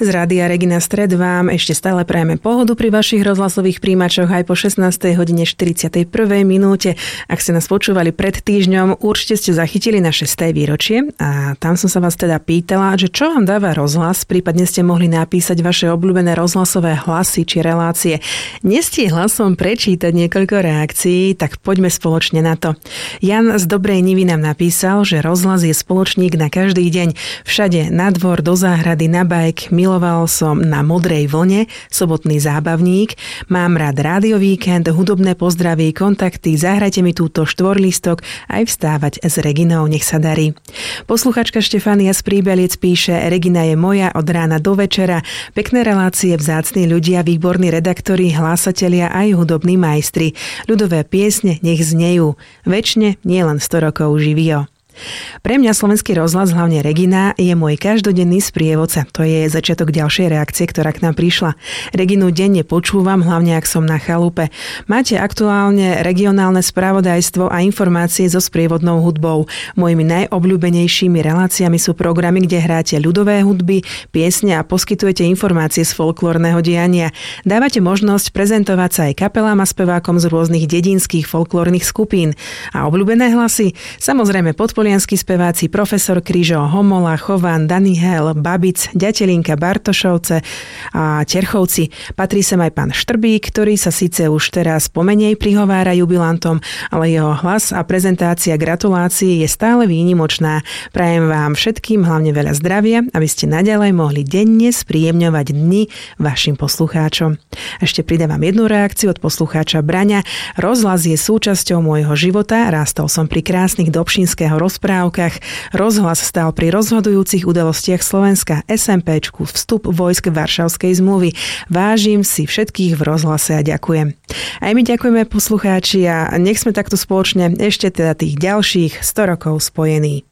Z Rádia Regina Stred vám ešte stále prajeme pohodu pri vašich rozhlasových príjimačoch aj po 16:41 minúte. Ak ste nás počúvali pred týždňom, určite ste zachytili na 6. výročie a tam som sa vás teda pýtala, že čo vám dáva rozhlas, prípadne ste mohli napísať vaše obľúbené rozhlasové hlasy či relácie. Nestihla som prečítať niekoľko reakcií, tak poďme spoločne na to. Jan z Dobrej Nivy nám napísal, že rozhlas je spoločník na každý deň. Všade na dvor, do záhrady, na bajk, miloval som na Modrej vlne, sobotný zábavník, mám rád Rádio Víkend, hudobné pozdravy, kontakty, zahrajte mi túto štvorlistok, aj vstávať s Reginou, nech sa darí. Posluchačka Štefania z Príbeliec píše, Regina je moja od rána do večera, pekné relácie, vzácni ľudia, výborní redaktori, hlásatelia aj hudobní majstri. Ľudové piesne nech znejú. Večne, nielen 100 rokov živio. Pre mňa Slovenský rozhlas, hlavne Regina, je môj každodenný sprievodca. To je začiatok ďalšej reakcie, ktorá k nám prišla. Reginu denne počúvam, hlavne ak som na chalupe. Máte aktuálne regionálne spravodajstvo a informácie so sprievodnou hudbou. Mojimi najobľúbenejšími reláciami sú programy, kde hráte ľudové hudby, piesne a poskytujete informácie z folklórneho diania. Dávate možnosť prezentovať sa aj kapelám a spevákom z rôznych dedinských folklórnych skupín. A obľúbené hlasy? Samozrejme podpolianskí speváci Profesor Kryžo, Homola, Chovan, Daniel, Babic, Ďatelinka, Bartošovce a Terchovci. Patrí sem aj pán Štrbík, ktorý sa síce už teraz pomenej prihovára jubilantom, ale jeho hlas a prezentácia gratulácií je stále výnimočná. Prajem vám všetkým hlavne veľa zdravia, aby ste naďalej mohli denne spríjemňovať dni vašim poslucháčom. Ešte pridávam jednu reakciu od poslucháča Braňa. Rozhlas je súčasťou môjho života, rástol som pri krásnych Dobšinského rozprávkach. Rozhlas stál pri rozhodujúcich udalostiach Slovenska, SMPčku, vstup vojsk Varšavskej zmluvy. Vážim si všetkých v rozhlase a ďakujem. Aj my ďakujeme poslucháči a nech sme takto spoločne ešte teda tých ďalších 100 rokov spojení.